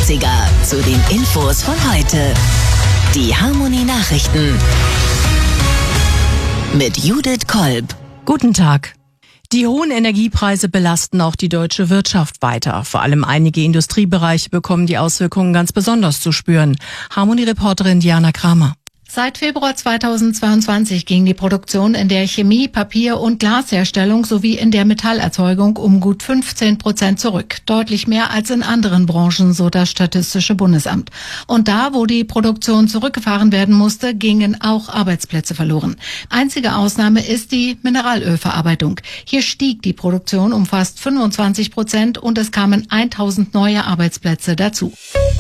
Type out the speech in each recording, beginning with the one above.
30er zu den Infos von heute. Die Harmony Nachrichten mit Judith Kolb. Guten Tag. Die hohen Energiepreise belasten auch die deutsche Wirtschaft weiter. Vor allem einige Industriebereiche bekommen die Auswirkungen ganz besonders zu spüren. Harmony-Reporterin Diana Kramer. Seit Februar 2022 ging die Produktion in der Chemie-, Papier- und Glasherstellung sowie in der Metallerzeugung um gut 15% zurück. Deutlich mehr als in anderen Branchen, so das Statistische Bundesamt. Und da, wo die Produktion zurückgefahren werden musste, gingen auch Arbeitsplätze verloren. Einzige Ausnahme ist die Mineralölverarbeitung. Hier stieg die Produktion um fast 25% und es kamen 1000 neue Arbeitsplätze dazu.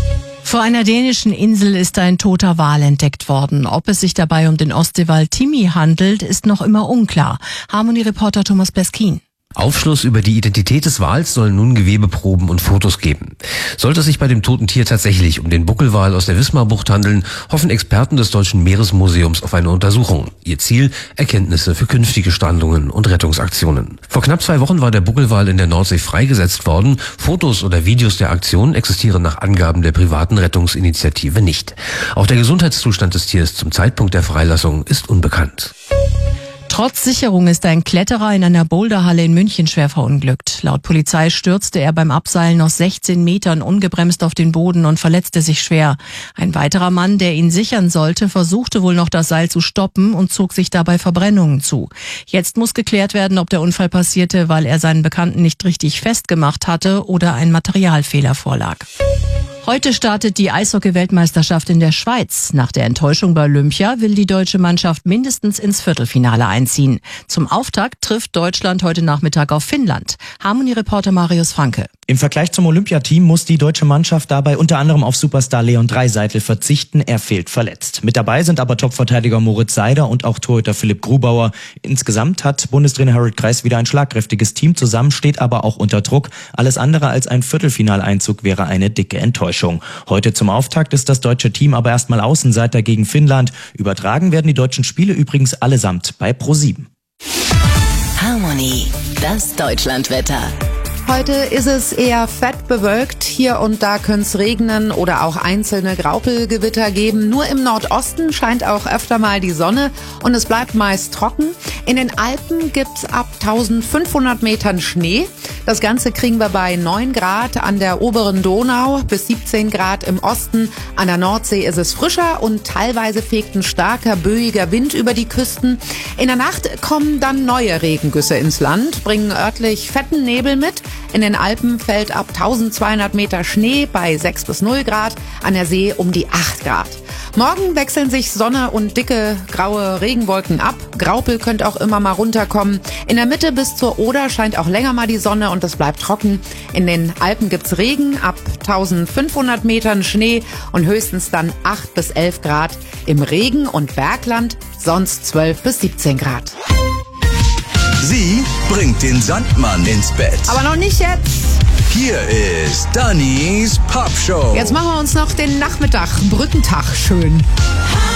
Vor einer dänischen Insel ist ein toter Wal entdeckt worden. Ob es sich dabei um den Ostseewal Timi handelt, ist noch immer unklar. Harmony-Reporter Thomas Beskin. Aufschluss über die Identität des Wals sollen nun Gewebeproben und Fotos geben. Sollte es sich bei dem toten Tier tatsächlich um den Buckelwal aus der Wismarbucht handeln, hoffen Experten des Deutschen Meeresmuseums auf eine Untersuchung. Ihr Ziel: Erkenntnisse für künftige Strandungen und Rettungsaktionen. Vor knapp 2 Wochen war der Buckelwal in der Nordsee freigesetzt worden. Fotos oder Videos der Aktion existieren nach Angaben der privaten Rettungsinitiative nicht. Auch der Gesundheitszustand des Tiers zum Zeitpunkt der Freilassung ist unbekannt. Trotz Sicherung ist ein Kletterer in einer Boulderhalle in München schwer verunglückt. Laut Polizei stürzte er beim Abseilen aus 16 Metern ungebremst auf den Boden und verletzte sich schwer. Ein weiterer Mann, der ihn sichern sollte, versuchte wohl noch das Seil zu stoppen und zog sich dabei Verbrennungen zu. Jetzt muss geklärt werden, ob der Unfall passierte, weil er seinen Bekannten nicht richtig festgemacht hatte oder ein Materialfehler vorlag. Heute startet die Eishockey-Weltmeisterschaft in der Schweiz. Nach der Enttäuschung bei Olympia will die deutsche Mannschaft mindestens ins Viertelfinale einziehen. Zum Auftakt trifft Deutschland heute Nachmittag auf Finnland. Harmony-Reporter Marius Franke. Im Vergleich zum Olympiateam muss die deutsche Mannschaft dabei unter anderem auf Superstar Leon Draisaitl verzichten. Er fehlt verletzt. Mit dabei sind aber Topverteidiger Moritz Seider und auch Torhüter Philipp Grubauer. Insgesamt hat Bundestrainer Harald Kreis wieder ein schlagkräftiges Team zusammen, steht aber auch unter Druck. Alles andere als ein Viertelfinaleinzug wäre eine dicke Enttäuschung. Heute zum Auftakt ist das deutsche Team aber erstmal Außenseiter gegen Finnland. Übertragen werden die deutschen Spiele übrigens allesamt bei ProSieben. Harmony, das Deutschlandwetter. Heute ist es eher fett bewölkt. Hier und da könnte es regnen oder auch einzelne Graupelgewitter geben. Nur im Nordosten scheint auch öfter mal die Sonne und es bleibt meist trocken. In den Alpen gibt's ab 1500 Metern Schnee. Das Ganze kriegen wir bei 9 Grad an der oberen Donau bis 17 Grad im Osten. An der Nordsee ist es frischer und teilweise fegt ein starker, böiger Wind über die Küsten. In der Nacht kommen dann neue Regengüsse ins Land, bringen örtlich fetten Nebel mit. In den Alpen fällt ab 1200 Meter Schnee bei 6 bis 0 Grad, an der See um die 8 Grad. Morgen wechseln sich Sonne und dicke graue Regenwolken ab. Graupel könnte auch immer mal runterkommen. In der Mitte bis zur Oder scheint auch länger mal die Sonne und es bleibt trocken. In den Alpen gibt's Regen, ab 1500 Metern Schnee und höchstens dann 8 bis 11 Grad. Im Regen- und Bergland sonst 12 bis 17 Grad. Sie bringt den Sandmann ins Bett. Aber noch nicht jetzt. Hier ist Dannys Pop Show. Jetzt machen wir uns noch den Nachmittag, Brückentag schön.